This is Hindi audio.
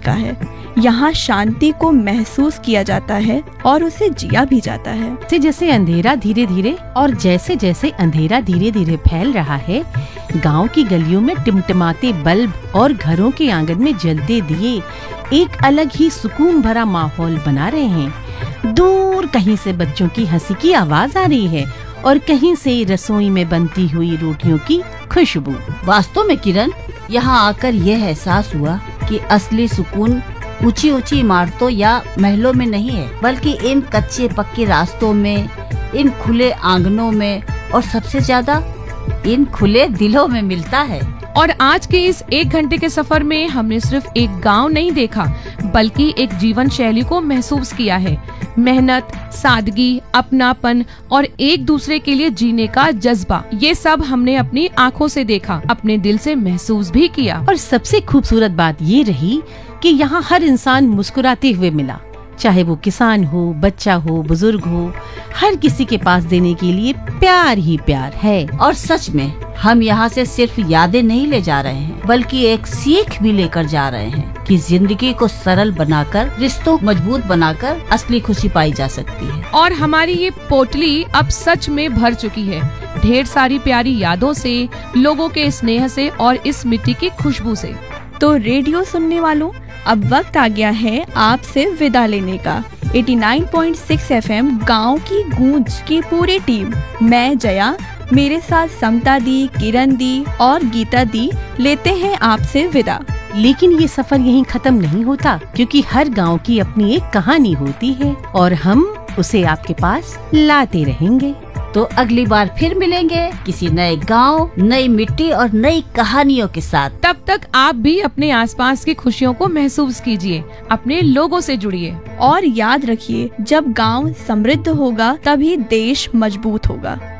का है। यहाँ शांति को महसूस किया जाता है और उसे जिया भी जाता है। जैसे जैसे अंधेरा धीरे धीरे फैल रहा है, गांव की गलियों में टिमटिमाते बल्ब और घरों के आंगन में जलते दिए एक अलग ही सुकून भरा माहौल बना रहे हैं। दूर कहीं से बच्चों की हंसी की आवाज आ रही है और कहीं से रसोई में बनती हुई रोटियों की खुशबू। वास्तव में किरण, यहाँ आकर यह एहसास हुआ कि असली सुकून ऊंची ऊंची इमारतों या महलों में नहीं है, बल्कि इन कच्चे पक्के रास्तों में, इन खुले आंगनों में और सबसे ज्यादा इन खुले दिलों में मिलता है। और आज के इस 1 घंटे के सफर में हमने सिर्फ एक गांव नहीं देखा, बल्कि एक जीवन शैली को महसूस किया है। मेहनत, सादगी, अपनापन और एक दूसरे के लिए जीने का जज्बा, ये सब हमने अपनी आँखों से देखा, अपने दिल से महसूस भी किया। और सबसे खूबसूरत बात ये रही कि यहाँ हर इंसान मुस्कुराते हुए मिला, चाहे वो किसान हो, बच्चा हो, बुजुर्ग हो, हर किसी के पास देने के लिए प्यार ही प्यार है। और सच में हम यहाँ से सिर्फ यादें नहीं ले जा रहे हैं, बल्कि एक सीख भी लेकर जा रहे हैं कि जिंदगी को सरल बनाकर, रिश्तों मजबूत बनाकर असली खुशी पाई जा सकती है। और हमारी ये पोटली अब सच में भर चुकी है, ढेर सारी प्यारी यादों से, लोगों के स्नेह से और इस मिट्टी की खुशबू से। तो रेडियो सुनने वालों, अब वक्त आ गया है आपसे विदा लेने का। 89.6 FM गांव की गूंज की पूरी टीम, मैं जया, मेरे साथ समता दी, किरण दी और गीता दी लेते हैं आपसे विदा। लेकिन ये सफर यहीं खत्म नहीं होता, क्योंकि हर गांव की अपनी एक कहानी होती है और हम उसे आपके पास लाते रहेंगे। तो अगली बार फिर मिलेंगे किसी नए गांव, नई मिट्टी और नई कहानियों के साथ। तब तक आप भी अपने आसपास की खुशियों को महसूस कीजिए, अपने लोगों से जुड़िए और याद रखिए, जब गांव समृद्ध होगा तभी देश मजबूत होगा।